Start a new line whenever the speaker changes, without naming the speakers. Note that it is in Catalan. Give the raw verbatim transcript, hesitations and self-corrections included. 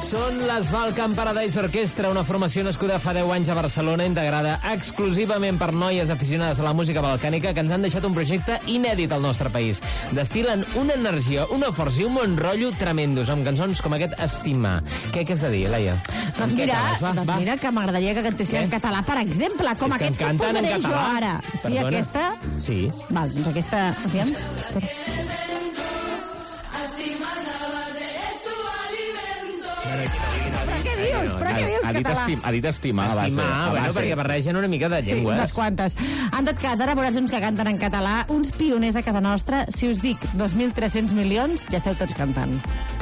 Són les Balkan Paradise Orchestra, una formació nascuda fa deu anys a Barcelona, integrada exclusivament per noies aficionades a la música balcànica que ens han deixat un projecte inèdit al nostre país. Destilen una energia, una força i un bon rotllo tremendos, amb cançons com aquest Estimar. Què, què has de dir, Laia?
Doncs mira, va, doncs va. mira que m'agradaria que cantessin en català, per exemple, com
és
aquests que,
que
posaré jo ara. Sí,
Perdona.
aquesta?
Sí.
Val, doncs aquesta... Aviam. Però què dius? Però què dius,
ha dit
català?
estim, ha dit estimar, a base.
Estimar,
a
bueno,
base.
perquè barregen una mica de
Sí,
llengües.
unes quantes. En tot cas, ara veuràs uns que canten en català, uns pioners a casa nostra. Si us dic dos mil tres-cents milions, ja esteu tots cantant.